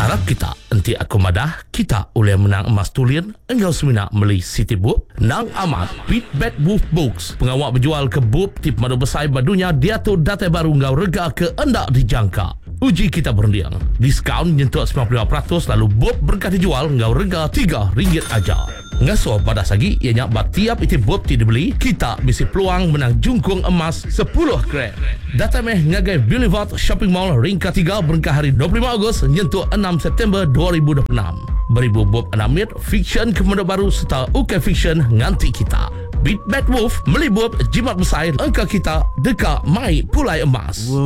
Harap kita enti aku madah kita oleh menang emas tulian engkau semina beli City Book nang amat Beat Bad Wolf Books pengawak berjual ke book tip madu besai badunya dia tu data baru ngau rega ke anda dijangka. Uji kita berundiang diskaun nyentuh 95% lalu book berkah dijual ngau rega RM3 aja. Ngaso pada sagi ianya tiap itu book ti dibeli kita bisi peluang menang jungkung emas 10 gram. Data meh ngagai Boulevard Shopping Mall ringkat 3 berkah hari 25 Ogos nyentuh 6 September 2026. Beribu bob anamit fiction kemudian baru serta UK fiction nganti kita. Beat Bad Wolf melibut jimat besar engkau kita dekat mai pulai emas.